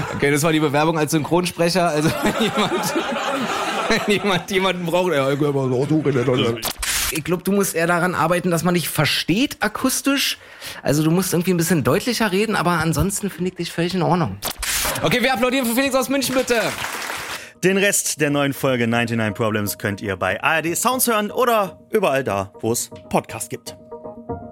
Okay, das war die Bewerbung als Synchronsprecher. Also wenn jemanden braucht, ich glaube, du musst eher daran arbeiten, dass man dich versteht akustisch. Also du musst irgendwie ein bisschen deutlicher reden, aber ansonsten finde ich dich völlig in Ordnung. Okay, wir applaudieren für Felix aus München, bitte. Den Rest der neuen Folge 99 Problems könnt ihr bei ARD Sounds hören oder überall da, wo es Podcasts gibt.